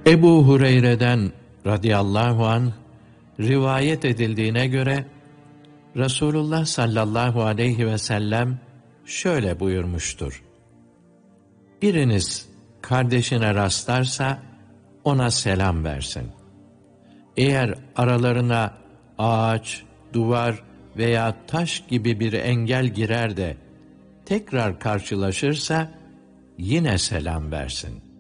Ebu Hureyre'den radıyallahu anh rivayet edildiğine göre Resulullah sallallahu aleyhi ve sellem şöyle buyurmuştur: Biriniz kardeşine rastlarsa ona selam versin. Eğer aralarına ağaç, duvar veya taş gibi bir engel girer de tekrar karşılaşırsa yine selam versin.